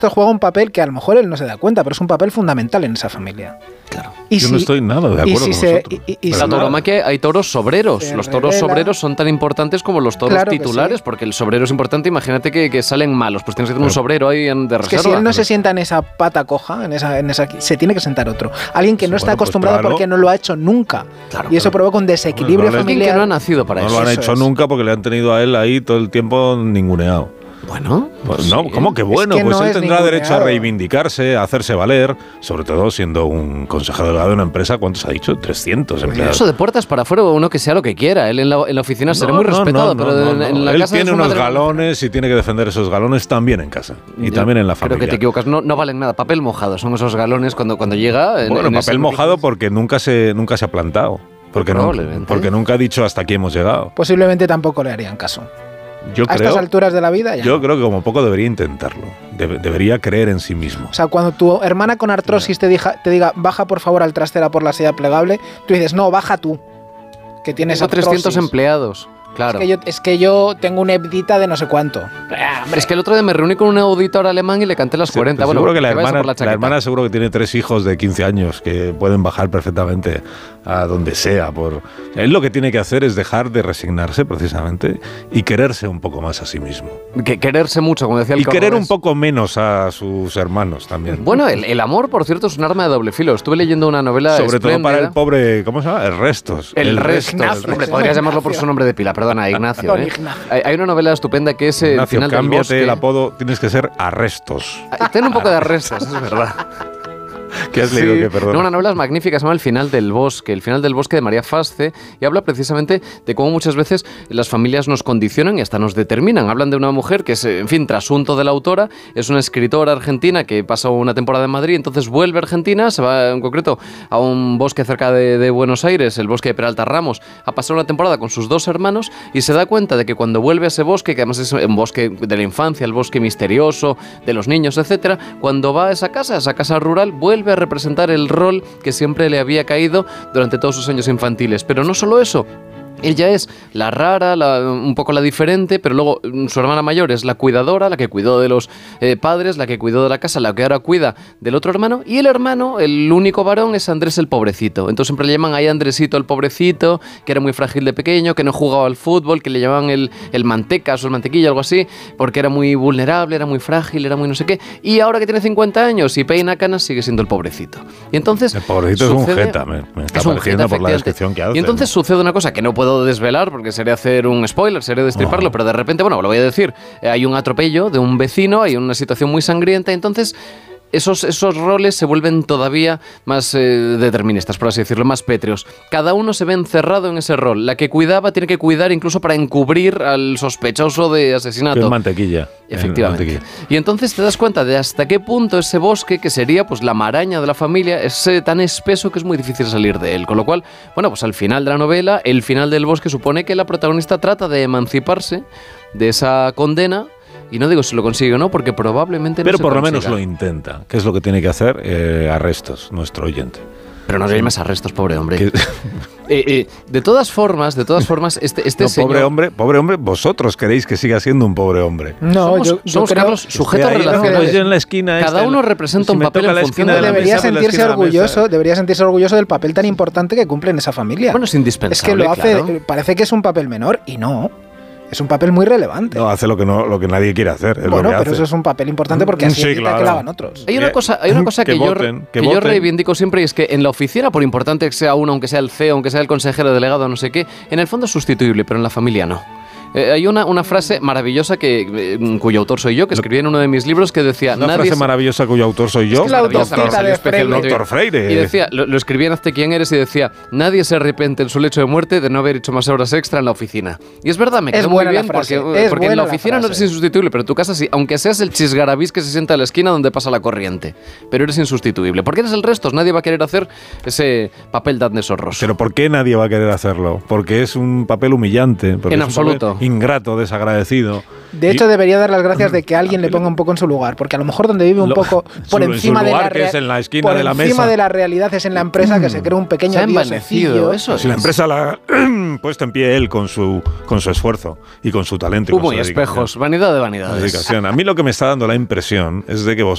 juega un papel que a lo mejor él no se da cuenta, pero es un papel fundamental en esa familia. Claro. Yo no estoy nada de acuerdo con vosotros. La tauromaquia hay toros sobreros. Los toros sobreros son tan importantes como los toros titulares, porque el sobrero es importante. Imagínate que salen malos, pues tienes que tener un sobrero ahí de reserva. Es que si él no se sienta en esa pata coja, en esa, se tiene que sentar otro. Alguien que no está acostumbrado porque no lo ha hecho nunca. Y eso provoca un desequilibrio familiar. Alguien que no ha nacido para eso. No lo han hecho nunca porque le han tenido a él ahí todo el tiempo ninguneado. Bueno, pues no, ¿cómo que bueno? Es que pues no él es tendrá derecho a ninguneado. reivindicarse, a hacerse valer, sobre todo siendo un consejero delegado de una empresa. ¿Cuántos ha dicho? 300 empleados. Eso de puertas para afuera, uno que sea lo que quiera. Él en la oficina será muy respetado, pero en la él casa tiene unos galones y tiene que defender esos galones también en casa y también en la familia. Creo que te equivocas, no valen nada. Papel mojado son esos galones cuando llega. Bueno, papel mojado porque nunca se ha plantado. Porque nunca ha dicho hasta aquí hemos llegado. Posiblemente tampoco le harían caso. A estas alturas de la vida ya. Yo creo que como poco debería intentarlo. Debería creer en sí mismo. O sea, cuando tu hermana con artrosis te diga, baja por favor al trastera por la silla plegable, tú dices, no, baja tú, que tienes artrosis. 300 empleados. Claro. Es que yo tengo una hebdita de no sé cuánto. Es que el otro día me reuní con un auditor alemán y le canté las 40. Bueno, seguro que la hermana seguro que tiene 3 hijos de 15 años que pueden bajar perfectamente a donde sea. Él lo que tiene que hacer es dejar de resignarse precisamente y quererse un poco más a sí mismo. Quererse mucho, como decía el Cordobés. Y querer un poco menos a sus hermanos también. Bueno, el amor, por cierto, es un arma de doble filo. Estuve leyendo una novela sobre espléndida. todo para el pobre, ¿cómo se llama? El Restos. El Restos. Hombre, podrías llamarlo por su nombre de pila. Perdona, Ignacio. Hay una novela estupenda que es Ignacio, El final del bosque. cámbiate el apodo, tienes que ser Arrestos. Ten un poco de Arrestos, es verdad. ¿Qué has leído? Perdón. Una novela magnífica, se llama El final del bosque de María Fasce, y habla precisamente de cómo muchas veces las familias nos condicionan y hasta nos determinan. Hablan de una mujer que es, en fin, trasunto de la autora, es una escritora argentina que pasa una temporada en Madrid, entonces vuelve a Argentina, se va en concreto a un bosque cerca de Buenos Aires, el bosque de Peralta Ramos, a pasar una temporada con sus 2 hermanos y se da cuenta de que cuando vuelve a ese bosque, que además es un bosque de la infancia, el bosque misterioso, de los niños, etcétera, cuando va a esa casa rural, vuelve a representar el rol que siempre le había caído durante todos sus años infantiles. Pero no solo eso. Ella es la rara, un poco la diferente, pero luego su hermana mayor es la cuidadora, la que cuidó de los padres, la que cuidó de la casa, la que ahora cuida del otro hermano. Y el hermano, el único varón, es Andrés el pobrecito. Entonces siempre le llaman ahí Andresito el pobrecito, que era muy frágil de pequeño, que no jugaba al fútbol, que le llamaban el mantecas o el mantequilla, algo así, porque era muy vulnerable, era muy frágil, era muy no sé qué. Y ahora que tiene 50 años y peina canas, sigue siendo el pobrecito. Y entonces el pobrecito es un jeta, me está pareciendo por la descripción que hace. Y entonces sucede una cosa que no puedo desvelar porque sería hacer un spoiler, sería destriparlo, pero de repente, bueno, lo voy a decir, hay un atropello de un vecino, hay una situación muy sangrienta, entonces esos roles se vuelven todavía más deterministas, por así decirlo, más pétreos. Cada uno se ve encerrado en ese rol. La que cuidaba tiene que cuidar incluso para encubrir al sospechoso de asesinato. Que es mantequilla. Efectivamente. Y entonces te das cuenta de hasta qué punto ese bosque, que sería pues la maraña de la familia, es tan espeso que es muy difícil salir de él. Con lo cual, bueno, pues al final de la novela, el final del bosque supone que la protagonista trata de emanciparse de esa condena. Y no digo si lo consigue o no, porque probablemente no se consiga. Pero por lo menos lo intenta, que es lo que tiene que hacer Arrestos, nuestro oyente. Pero no le llames Arrestos, pobre hombre. De todas formas, este no, señor... Pobre hombre, vosotros queréis que siga siendo un pobre hombre. No, somos Carlos, sujetos relacionados. En la esquina cada uno representa un papel en función de la debería sentirse orgulloso del papel tan importante que cumple en esa familia. Bueno, es indispensable. Es que lo hace, claro. Parece que es un papel menor y no. Es un papel muy relevante. No, hace lo que nadie quiere hacer. Bueno, pero eso es un papel importante porque así evita que lo hagan otros. Hay una cosa que yo reivindico siempre, y es que en la oficina, por importante que sea uno, aunque sea el CEO, aunque sea el consejero delegado, no sé qué, en el fondo es sustituible, pero en la familia no. Hay una frase maravillosa cuyo autor soy yo, que escribí en uno de mis libros, que decía... ¿Una frase maravillosa cuyo autor soy yo? Es que la autocita de Doctor Freire. Y decía, lo escribí en Hazte quién eres, y decía, nadie se arrepiente en su lecho de muerte de no haber hecho más horas extra en la oficina. Y es verdad, me quedó muy bien, porque en la oficina no eres insustituible, pero en tu casa sí, aunque seas el chisgarabís que se sienta a la esquina donde pasa la corriente. Pero eres insustituible. Porque eres el Restos, nadie va a querer hacer ese papel tan deshonroso. ¿Pero por qué nadie va a querer hacerlo? Porque es un papel humillante. En absoluto. Ingrato, desagradecido. De hecho, debería dar las gracias de que alguien le ponga un poco en su lugar, porque a lo mejor donde vive un poco por encima de la realidad es en la empresa, que se crea un pequeño diosecillo. Eso si la empresa la ha puesto en pie él con su esfuerzo y con su talento. Humo y espejos, vanidad de vanidades. A mí lo que me está dando la impresión es de que vosotros